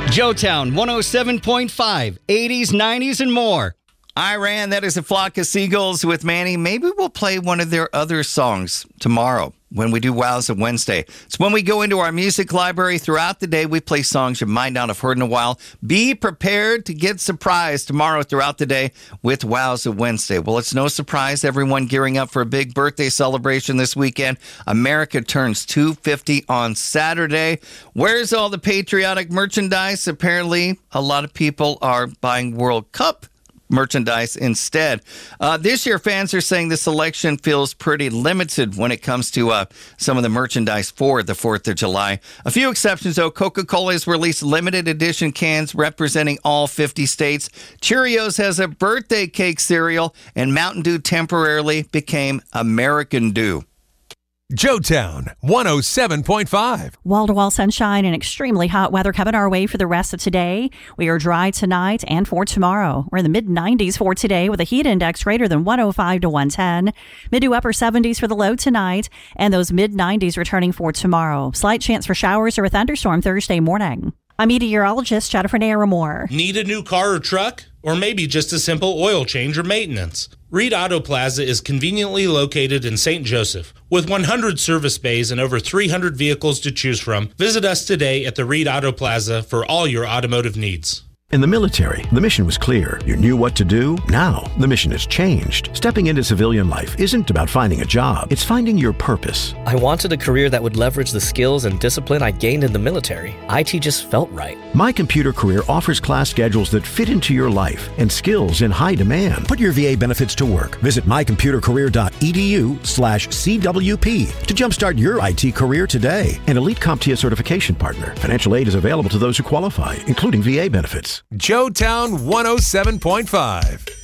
Joetown 107.5, 80s, 90s, and more. Iran, that is a flock of seagulls with Manny. Maybe we'll play one of their other songs tomorrow when we do Wowza Wednesday. It's when we go into our music library throughout the day. We play songs you might not have heard in a while. Be prepared to get surprised tomorrow throughout the day with Wowza Wednesday. Well, it's no surprise. Everyone gearing up for a big birthday celebration this weekend. America turns 250 on Saturday. Where's all the patriotic merchandise? Apparently, a lot of people are buying World Cup merchandise instead. This year, fans are saying the selection feels pretty limited when it comes to some of the merchandise for the 4th of July. A few exceptions, though. Coca-Cola has released limited edition cans representing all 50 states. Cheerios has a birthday cake cereal, and Mountain Dew temporarily became American Dew. Joetown 107.5. Wall-to-wall sunshine and extremely hot weather coming our way for the rest of today. We are dry tonight and for tomorrow. We're in the mid-90s for today with a heat index greater than 105 to 110. Mid to upper 70s for the low tonight and those mid-90s returning for tomorrow. Slight chance for showers or a thunderstorm Thursday morning. I'm meteorologist Jennifer Naramore. Need a new car or truck? Or maybe just a simple oil change or maintenance? Reed Auto Plaza is conveniently located in St. Joseph. With 100 service bays and over 300 vehicles to choose from, visit us today at the Reed Auto Plaza for all your automotive needs. In the military, the mission was clear. You knew what to do. Now, the mission has changed. Stepping into civilian life isn't about finding a job. It's finding your purpose. I wanted a career that would leverage the skills and discipline I gained in the military. IT just felt right. My Computer Career offers class schedules that fit into your life and skills in high demand. Put your VA benefits to work. Visit mycomputercareer.edu/CWP to jumpstart your IT career today. An Elite CompTIA certification partner. Financial aid is available to those who qualify, including VA benefits. Joetown 107.5.